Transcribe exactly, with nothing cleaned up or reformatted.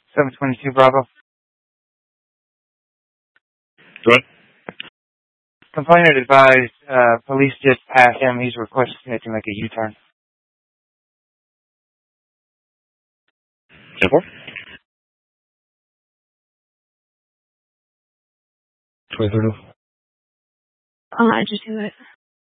seven twenty-two Bravo. Go ahead. Complainant advised uh, police just passed him. He's requesting it to make a U-turn. ten four. twenty-third. Uh, just do it.